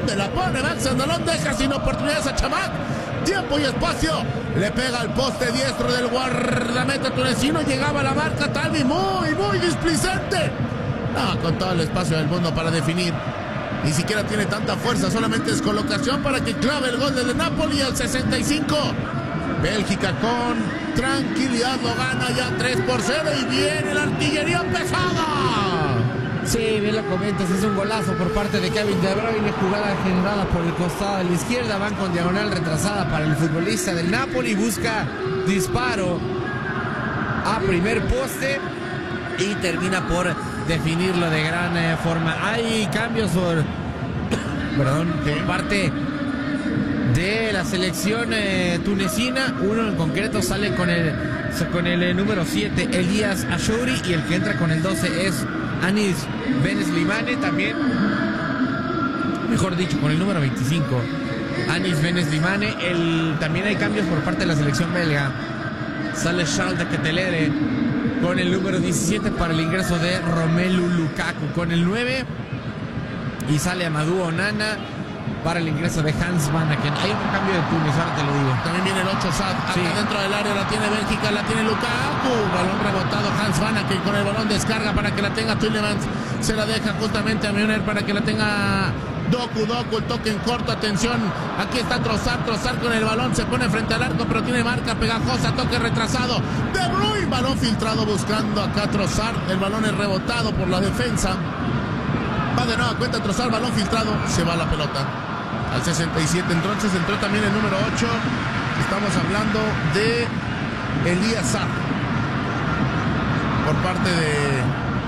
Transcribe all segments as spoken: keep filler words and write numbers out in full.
¿Dónde la pone Max Andalón? Deja sin oportunidades a Chamac. Tiempo y espacio. Le pega al poste diestro del guardameta tunecino. Llegaba a la marca Talvi. Muy, muy displicente. No, con todo el espacio del mundo para definir. Ni siquiera tiene tanta fuerza. Solamente es colocación para que clave el gol de Napoli al sesenta y cinco. Bélgica con tranquilidad lo gana ya tres por cero. Y viene la artillería pesada. Sí, bien lo comentas, es un golazo por parte de Kevin De Bruyne, jugada generada por el costado de la izquierda, van con diagonal retrasada para el futbolista del Napoli, busca disparo a primer poste y termina por definirlo de gran eh, forma. Hay cambios por, perdón, por parte de la selección eh, tunecina. Uno en concreto sale con el, con el eh, número siete, Elías Achouri, y el que entra con el doce es Anis Beneslimane, también, mejor dicho, con el número veinticinco, Anis Beneslimane. El, también hay cambios por parte de la selección belga. Sale Charles de Ketelere con el número diecisiete para el ingreso de Romelu Lukaku con el nueve. Y sale Amadou Onana para el ingreso de Hans Van Aken. Hay un cambio de Túnez, ahora te lo digo. También viene el ocho Sad, acá Sí. dentro del área la tiene Bélgica, la tiene Lukaku. Balón rebotado, Hans Van Aken con el balón descarga para que la tenga Tielemans. Se la deja justamente a Müller para que la tenga Doku. Doku, el toque en corto, atención. Aquí está Trossard, Trossard con el balón, se pone frente al arco, pero tiene marca pegajosa, toque retrasado. De Bruyne, balón filtrado buscando acá Trossard. El balón es rebotado por la defensa. Va de nuevo, cuenta Trossard, balón filtrado, se va la pelota. Al sesenta y siete, entonces entró también el número ocho. Estamos hablando de Elías Sad. Por parte de.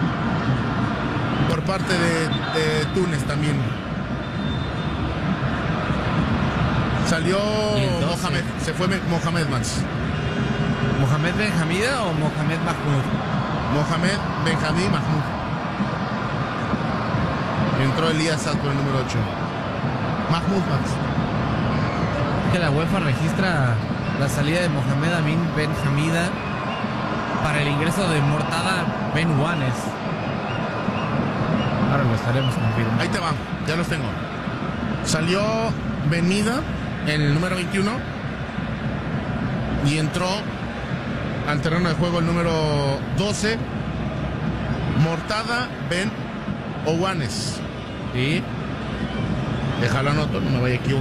Por parte de, de Túnez también. Salió Mohamed. Se fue Mohamed Max. ¿Mohamed Benhamida o Mohamed Mahmoud? Mohamed Benjamín Mahmoud. Entró Elías Sad con el número ocho. Mahmoud Max. Que la UEFA registra la salida de Mohamed Amin Ben Hamida para el ingreso de Mortada Ben Wanes. Ahora lo estaremos confirmando. Ahí te va, ya los tengo. Salió Benmida, el número veintiuno, y entró al terreno de juego el número doce, Mortada Ben Owanes. Sí. Déjalo anoto, no me vaya a equivocar.